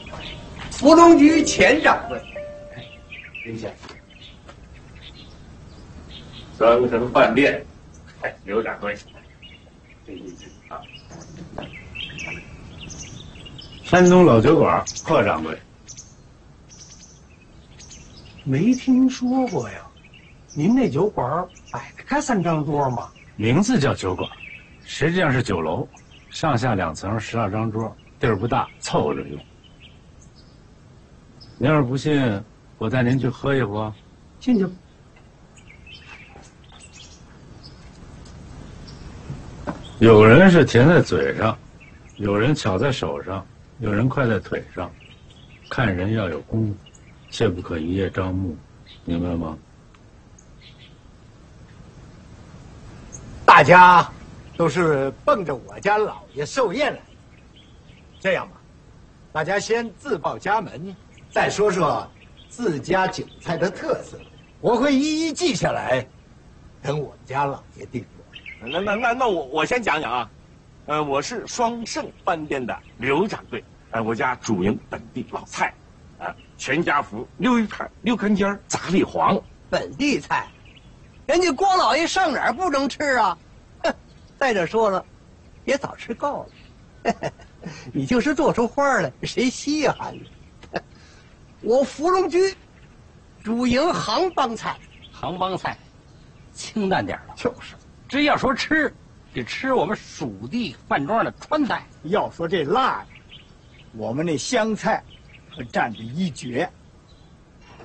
福隆局钱掌柜，林先生。 双城饭店，刘掌柜，啊，山东老酒馆贺掌柜， 没听说过呀。您那酒馆摆得开3张桌吗？ 名字叫酒馆，实际上是酒楼，上下2层，12张桌，地儿不大，凑合着用。您要是不信，我带您去喝一壶。 进去。 有人是甜在嘴上，有人巧在手上，有人快在腿上。看人要有功夫，切不可一叶障目，明白吗？ 大家都是奔着我家老爷寿宴来的。这样吧，大家先自报家门，再说说自家酒菜的特色，我会一一记下来，等我们家老爷定夺。 那我先讲讲啊，我是双盛饭店的刘掌柜，我家主营本地老菜，全家福、溜鱼片、溜根尖、杂粒黄， 本地菜，人家郭老爷上哪儿不能吃啊？哼，再者说了，也早吃够了。你就是做出花来，谁稀罕呢？我芙蓉居主营杭帮菜， 杭帮菜，清淡点了。 就是， 这要说吃，得吃我们蜀地饭庄的川菜。 要说这辣呀，我们那湘菜可占着一绝。